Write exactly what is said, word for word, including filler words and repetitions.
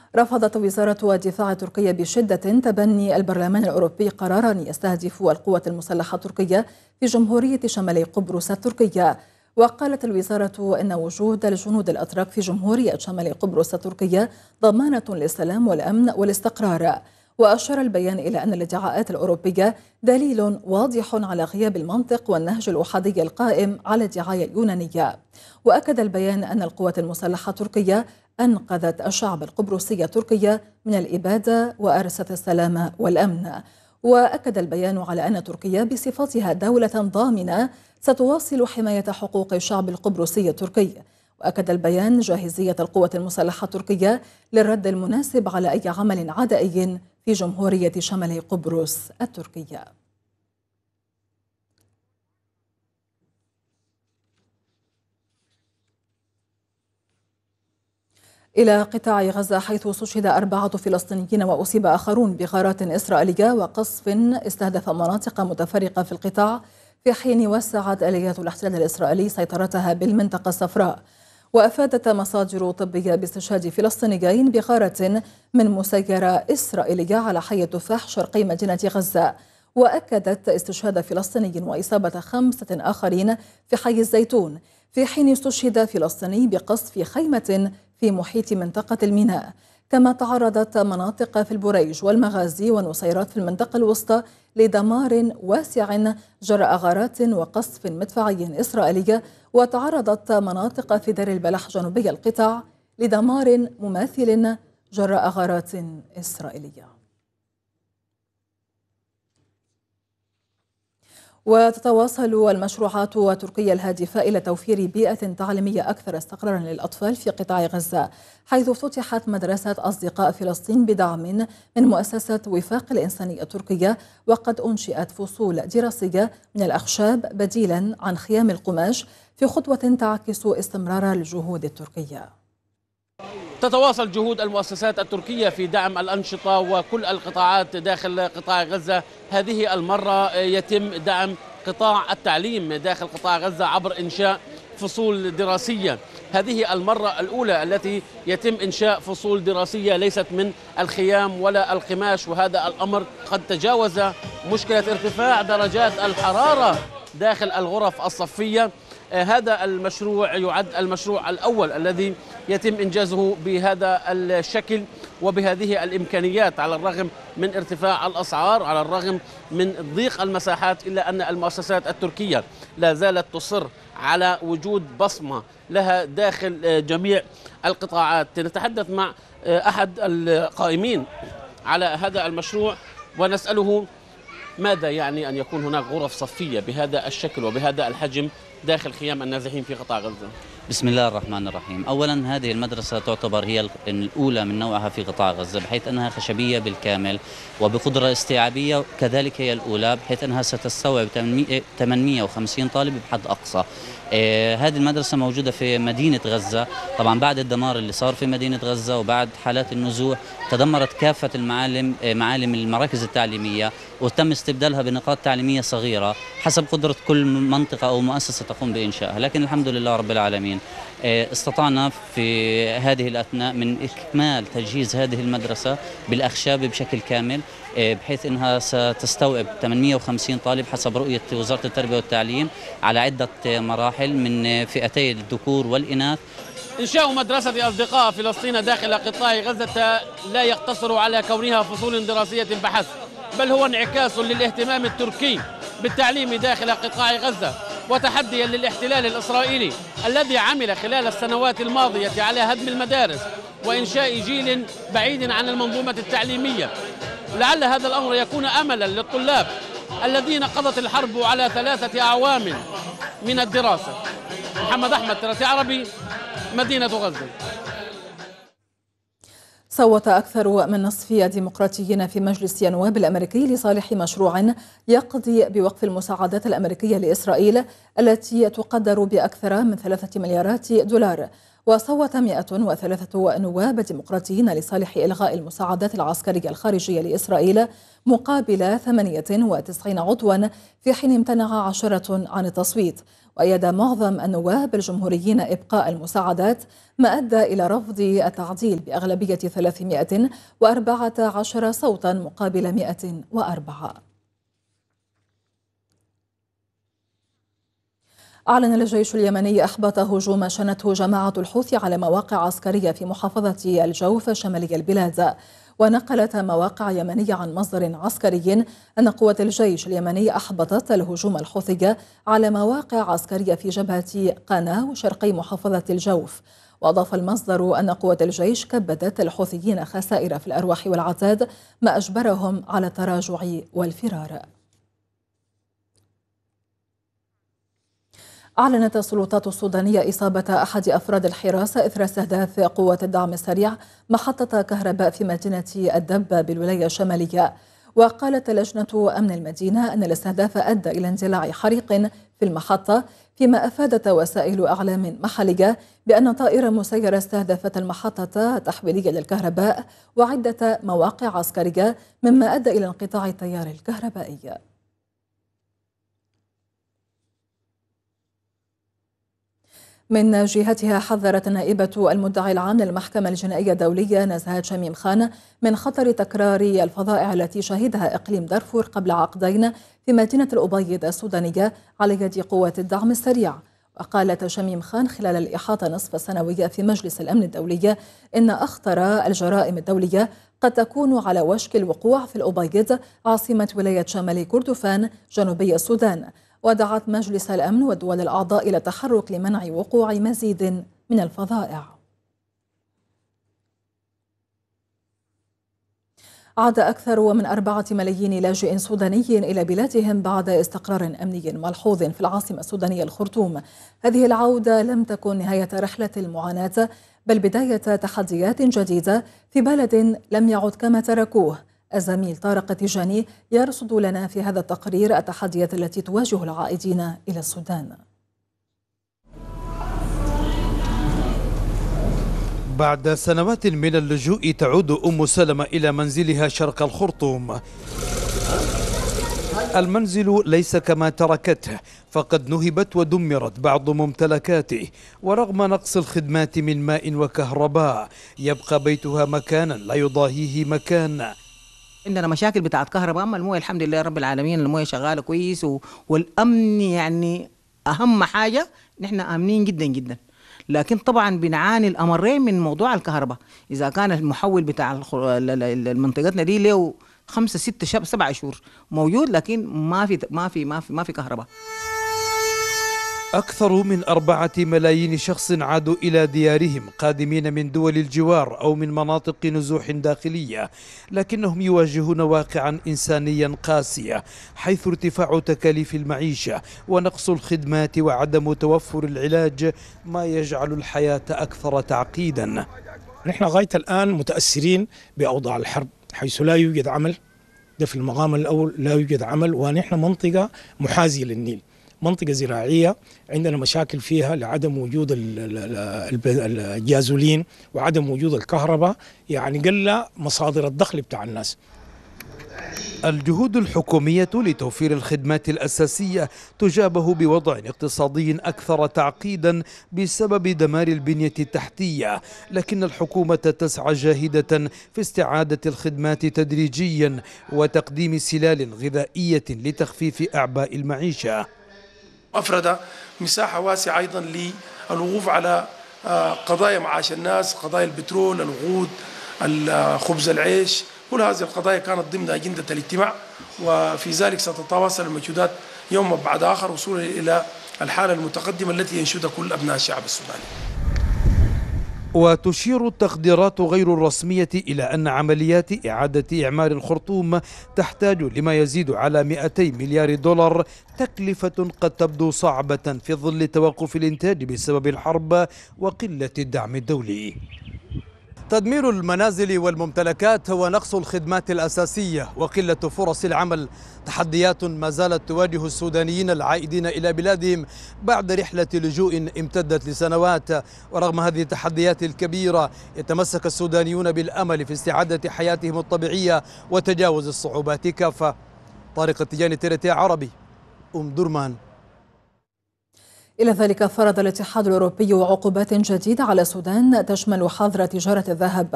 رفضت وزارة الدفاع التركية بشدة تبني البرلمان الأوروبي قرارا يستهدف القوات المسلحة التركية في جمهورية شمالي قبرص التركية. وقالت الوزارة إن وجود الجنود الأتراك في جمهورية شمالي قبرص التركية ضمانة للسلام والأمن والاستقرار. وأشار البيان إلى أن الادعاءات الأوروبية دليل واضح على غياب المنطق والنهج الأحادي القائم على الدعاية اليونانية. وأكد البيان أن القوات المسلحة التركية أنقذت الشعب القبرصي التركي من الإبادة وأرست السلام والأمن. وأكد البيان على أن تركيا بصفتها دولة ضامنة ستواصل حماية حقوق الشعب القبرصي التركي. وأكد البيان جاهزية القوات المسلحة التركية للرد المناسب على أي عمل عدائي في جمهورية شمال قبرص التركية. إلى قطاع غزة، حيث استشهد أربعة فلسطينيين وأصيب آخرون بغارات إسرائيلية وقصف استهدف مناطق متفرقة في القطاع، في حين وسعت آليات الاحتلال الإسرائيلي سيطرتها بالمنطقة الصفراء. وأفادت مصادر طبية باستشهاد فلسطينيين بغارة من مسيرة إسرائيلية على حي التفاح شرقي مدينة غزة. وأكدت استشهاد فلسطيني وإصابة خمسة آخرين في حي الزيتون، في حين استشهد فلسطيني بقصف خيمة في محيط منطقة الميناء. كما تعرضت مناطق في البريج والمغازي والنصيرات في المنطقة الوسطى لدمار واسع جراء غارات وقصف مدفعي إسرائيلي، وتعرضت مناطق في دير البلح جنوبي القطاع لدمار مماثل جراء غارات إسرائيلية. وتتواصل المشروعات التركية الهادفة إلى توفير بيئة تعليمية أكثر استقرارا للأطفال في قطاع غزة، حيث افتتحت مدرسة أصدقاء فلسطين بدعم من مؤسسة وفاق الإنسانية التركية، وقد أنشئت فصول دراسية من الأخشاب بديلا عن خيام القماش، في خطوة تعكس استمرار الجهود التركية. تتواصل جهود المؤسسات التركية في دعم الأنشطة وكل القطاعات داخل قطاع غزة. هذه المرة يتم دعم قطاع التعليم داخل قطاع غزة عبر إنشاء فصول دراسية. هذه المرة الأولى التي يتم إنشاء فصول دراسية ليست من الخيام ولا القماش، وهذا الأمر قد تجاوز مشكلة ارتفاع درجات الحرارة داخل الغرف الصفية. هذا المشروع يعد المشروع الأول الذي يتم إنجازه بهذا الشكل وبهذه الإمكانيات، على الرغم من ارتفاع الأسعار، على الرغم من ضيق المساحات، إلا أن المؤسسات التركية لا زالت تصر على وجود بصمة لها داخل جميع القطاعات. نتحدث مع أحد القائمين على هذا المشروع ونسأله ماذا يعني أن يكون هناك غرف صفية بهذا الشكل وبهذا الحجم داخل خيام النازحين في قطاع غزة. بسم الله الرحمن الرحيم. أولا هذه المدرسة تعتبر هي الأولى من نوعها في قطاع غزة، بحيث أنها خشبية بالكامل وبقدرة استيعابية، كذلك هي الأولى بحيث أنها ستستوعب ثمانمئة وخمسين طالب بحد أقصى. آه هذه المدرسة موجودة في مدينة غزة. طبعا بعد الدمار اللي صار في مدينة غزة وبعد حالات النزوح تدمرت كافة المعالم آه معالم المراكز التعليمية، وتم استبدالها بنقاط تعليمية صغيرة حسب قدرة كل منطقة أو مؤسسة تقوم بإنشائها. لكن الحمد لله رب العالمين استطعنا في هذه الأثناء من إكمال تجهيز هذه المدرسة بالأخشاب بشكل كامل، بحيث أنها ستستوعب ثمانمئة وخمسين طالب حسب رؤية وزارة التربية والتعليم على عدة مراحل من فئتي الذكور والإناث. إنشاء مدرسة أصدقاء فلسطين داخل قطاع غزة لا يقتصر على كونها فصول دراسية بحسب، بل هو انعكاس للاهتمام التركي بالتعليم داخل قطاع غزة، وتحديا للاحتلال الإسرائيلي الذي عمل خلال السنوات الماضية على هدم المدارس وإنشاء جيل بعيد عن المنظومة التعليمية. لعل هذا الأمر يكون أملا للطلاب الذين قضت الحرب على ثلاثة أعوام من الدراسة. محمد أحمد، ثلاثي عربي، مدينة غزة. صوت أكثر من نصف الديمقراطيين في مجلس النواب الأمريكي لصالح مشروع يقضي بوقف المساعدات الأمريكية لإسرائيل التي تقدر بأكثر من ثلاثة مليارات دولار. وصوت مئة وثلاثة نواب ديمقراطيين لصالح إلغاء المساعدات العسكرية الخارجية لإسرائيل مقابل ثمانية وتسعين عضوا، في حين امتنع عشرة عن التصويت. وأيد معظم النواب الجمهوريين إبقاء المساعدات، ما أدى إلى رفض التعديل بأغلبية ثلاثمئة وأربعة عشر صوتا مقابل مئة وأربعة. أعلن الجيش اليمني إحباط هجوم شنته جماعة الحوثي على مواقع عسكرية في محافظة الجوف شمالي البلاد. ونقلت مواقع يمنية عن مصدر عسكري أن قوات الجيش اليمني أحبطت الهجوم الحوثي على مواقع عسكرية في جبهة قناة وشرقي محافظة الجوف. وأضاف المصدر أن قوات الجيش كبدت الحوثيين خسائر في الأرواح والعتاد، ما أجبرهم على التراجع والفرار. أعلنت السلطات السودانية إصابة أحد أفراد الحراسة إثر استهداف قوات الدعم السريع محطة كهرباء في مدينة الدبة بالولاية الشمالية. وقالت لجنة أمن المدينة أن الاستهداف أدى إلى اندلاع حريق في المحطة، فيما أفادت وسائل أعلام محلية بأن طائرة مسيرة استهدفت المحطة التحويلية للكهرباء وعدة مواقع عسكرية، مما أدى إلى انقطاع التيار الكهربائي. من جهتها حذرت نائبة المدعي العام للمحكمة الجنائية الدولية نزهات شميم خان من خطر تكرار الفظائع التي شهدها إقليم دارفور قبل عقدين في مدينة الأبيض السودانية على يد قوات الدعم السريع. وقالت شميم خان خلال الإحاطة نصف السنوية في مجلس الأمن الدولي إن أخطر الجرائم الدولية قد تكون على وشك الوقوع في الأبيض عاصمة ولاية شمال كردفان جنوبي السودان. ودعت مجلس الأمن والدول الأعضاء إلى التحرك لمنع وقوع مزيد من الفظائع. عاد أكثر من أربعة ملايين لاجئ سوداني إلى بلادهم بعد استقرار أمني ملحوظ في العاصمة السودانية الخرطوم. هذه العودة لم تكن نهاية رحلة المعاناة، بل بداية تحديات جديدة في بلد لم يعد كما تركوه. الزميل طارق تيجاني يرصد لنا في هذا التقرير التحديات التي تواجه العائدين إلى السودان. بعد سنوات من اللجوء تعود أم سلمة إلى منزلها شرق الخرطوم. المنزل ليس كما تركته، فقد نهبت ودمرت بعض ممتلكاته، ورغم نقص الخدمات من ماء وكهرباء يبقى بيتها مكانا لا يضاهيه مكان. عندنا مشاكل بتاعت كهرباء، اما المويه الحمد لله رب العالمين المويه شغاله كويس، والامن يعني اهم حاجه، نحن امنين جدا جدا. لكن طبعا بنعاني الامرين من موضوع الكهرباء. اذا كان المحول بتاع منطقتنا دي له خمسه سته شهور سبعه شهور موجود، لكن ما في ما في ما في ما في كهرباء. أكثر من أربعة ملايين شخص عادوا إلى ديارهم قادمين من دول الجوار أو من مناطق نزوح داخلية، لكنهم يواجهون واقعا إنسانيا قاسيا، حيث ارتفاع تكاليف المعيشة ونقص الخدمات وعدم توفر العلاج ما يجعل الحياة أكثر تعقيدا. نحن غاية الآن متأثرين بأوضاع الحرب، حيث لا يوجد عمل. ده في المقام الأول لا يوجد عمل، ونحن منطقة محاذية للنيل، منطقة زراعية عندنا مشاكل فيها لعدم وجود الجازولين وعدم وجود الكهرباء، يعني قل مصادر الدخل بتاع الناس. الجهود الحكومية لتوفير الخدمات الأساسية تجابه بوضع اقتصادي أكثر تعقيدا بسبب دمار البنية التحتية، لكن الحكومة تسعى جاهدة في استعادة الخدمات تدريجيا وتقديم سلال غذائية لتخفيف أعباء المعيشة. أفرد مساحة واسعة أيضا للوقوف على قضايا معاش الناس، قضايا البترول، الوقود، خبز العيش، كل هذه القضايا كانت ضمن أجندة الاجتماع، وفي ذلك ستتواصل المجهودات يوم بعد آخر وصولا إلى الحالة المتقدمة التي ينشدها كل أبناء الشعب السوداني. وتشير التقديرات غير الرسمية إلى أن عمليات إعادة إعمار الخرطوم تحتاج لما يزيد على مئتي مليار دولار، تكلفة قد تبدو صعبة في ظل توقف الإنتاج بسبب الحرب وقلة الدعم الدولي. تدمير المنازل والممتلكات ونقص الخدمات الأساسية وقلة فرص العمل تحديات ما زالت تواجه السودانيين العائدين إلى بلادهم بعد رحلة لجوء امتدت لسنوات. ورغم هذه التحديات الكبيرة يتمسك السودانيون بالأمل في استعادة حياتهم الطبيعية وتجاوز الصعوبات كافة. طارق التجاني، تيرتي عربي، أم درمان. إلى ذلك فرض الاتحاد الأوروبي عقوبات جديدة على السودان تشمل حظر تجارة الذهب